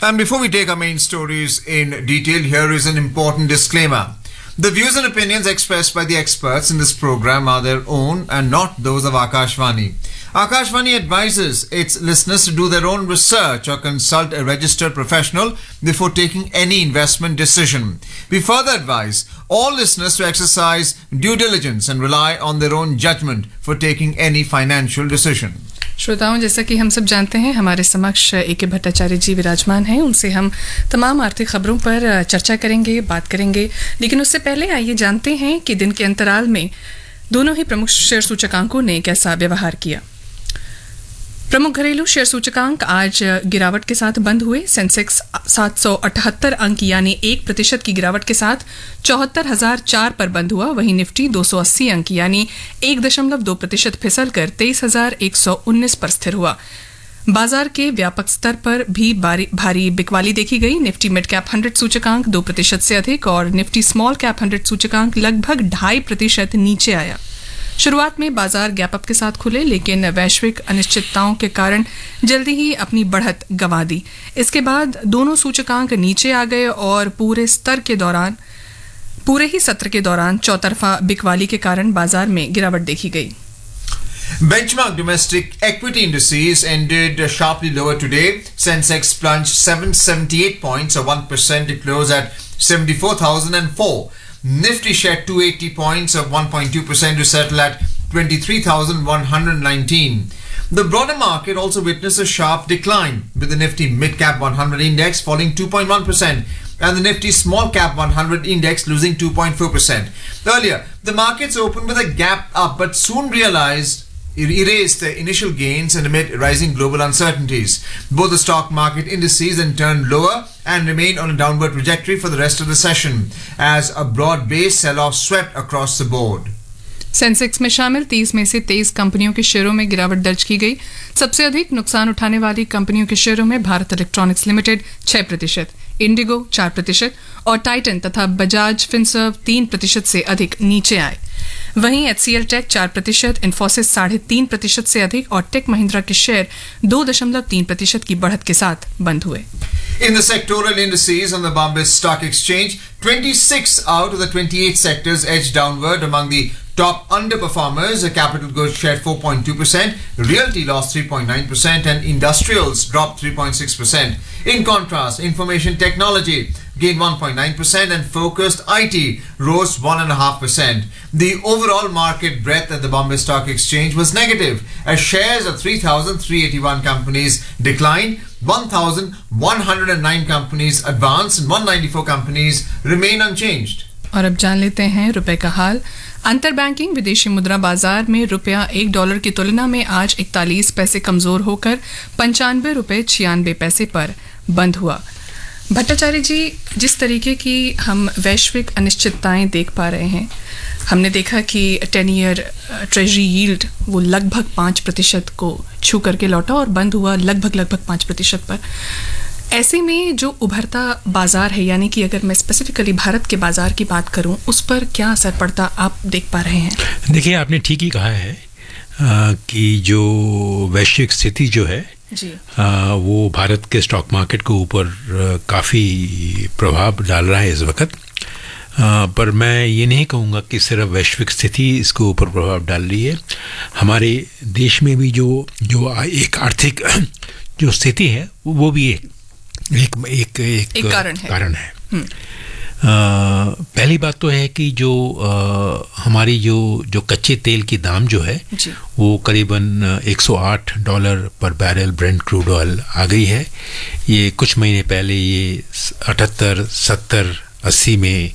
And before we take our main stories in detail, here is an important disclaimer. The views and opinions expressed by the experts in this program are their own and not those of Akashvani. Akashvani advises its listeners to do their own research or consult a registered professional before taking any investment decision. We further advise all listeners to exercise due diligence and rely on their own judgment for taking any financial decision. श्रोताओं, जैसा कि हम सब जानते हैं, हमारे समक्ष A K. Bhattacharya जी विराजमान हैं। उनसे हम तमाम आर्थिक खबरों पर चर्चा करेंगे, बात करेंगे। लेकिन उससे पहले आइए जानते हैं कि दिन के अंतराल में दोनों ही प्रमुख शेयर सूचकांकों ने कैसा व्यवहार किया। प्रमुख घरेलू शेयर सूचकांक आज गिरावट के साथ बंद हुए। सेंसेक्स 778 अंक यानी 1% की गिरावट के साथ 74,004 पर बंद हुआ। वहीं निफ्टी 280 अंक यानी 1.2% फिसलकर 23,119 पर स्थिर हुआ। बाजार के व्यापक स्तर पर भी भारी बिकवाली देखी गई। निफ्टी मिड कैप 100 सूचकांक 2% से अधिक और निफ्टी स्मॉल कैप 100 सूचकांक लगभग 2.5% नीचे आया। शुरुआत में बाजार गैप अप के साथ खुले, लेकिन वैश्विक अनिश्चितताओं के कारण जल्दी ही अपनी बढ़त गंवा दी। इसके बाद दोनों सूचकांक नीचे आ गए और पूरे ही सत्र के दौरान चौतरफा बिकवाली के कारण बाजार में गिरावट देखी गई। Benchmark domestic equity indices ended sharply lower today. Sensex plunged 778 points or 1% to close at 74,004. Nifty shed 280 points of 1.2% to settle at 23,119. The broader market also witnessed a sharp decline, with the Nifty Mid Cap 100 index falling 2.1% and the Nifty Small Cap 100 index losing 2.4%. Earlier, the markets opened with a gap up but soon erased the initial gains and amid rising global uncertainties. Both the stock market indices then turned lower and remained on a downward trajectory for the rest of the session as a broad-based sell-off swept across the board. Sensex में शामिल 30 में से 23 कंपनियों के शेयरों में गिरावट दर्ज की गई। सबसे अधिक नुकसान उठाने वाली कंपनियों के शेयरों में भारत इलेक्ट्रॉनिक्स लिमिटेड 6%, इंडिगो 4% और टाइटन तथा बजाज फिनसर्व 3% से अधिक नीचे आए। वहीं HCL टेक 4%, इन्फोसिस 3.5% से अधिक और टेक महिंद्रा के शेयर 2.3% की बढ़त के साथ बंद हुए। In the sectoral indices on the Bombay Stock Exchange, 26 out of the 28 sectors edged downward. Among the top underperformers, capital goods shed 4.2%, realty lost 3.9%, and industrials dropped 3.6%. In contrast, information technology gained 1.9% and focused IT rose 1.5%. The overall market breadth at the Bombay Stock Exchange was negative as shares of 3,381 companies declined, 1,109 companies advanced and 194 companies remain unchanged. और अब जान लेते हैं रुपए का हाल। अंतर banking विदेशी मुद्रा बाजार में रुपया $1 की तुलना में आज 41 पैसे कमजोर होकर 95 रुपए 96 पैसे पर बंद हुआ। भट्टाचार्य जी, जिस तरीके की हम वैश्विक अनिश्चितताएं देख पा रहे हैं, हमने देखा कि 10 ईयर ट्रेजरी यील्ड वो लगभग 5% को छू करके लौटा और बंद हुआ लगभग 5% पर। ऐसे में जो उभरता बाजार है, यानी कि अगर मैं स्पेसिफिकली भारत के बाजार की बात करूं, उस पर क्या असर पड़ता आप देख पा रहे हैं? देखिए, आपने ठीक ही कहा है कि जो वैश्विक स्थिति जो है जी, वो भारत के स्टॉक मार्केट के ऊपर काफ़ी प्रभाव डाल रहा है इस वक्त। पर मैं ये नहीं कहूँगा कि सिर्फ वैश्विक स्थिति इसके ऊपर प्रभाव डाल रही है। हमारे देश में भी जो एक आर्थिक जो स्थिति है वो भी एक कारण है। पहली बात तो है कि जो हमारी जो कच्चे तेल की दाम जो है वो करीबन $108 पर बैरल ब्रेंट क्रूड ऑयल आ गई है। ये कुछ महीने पहले ये 78, 70, 80 में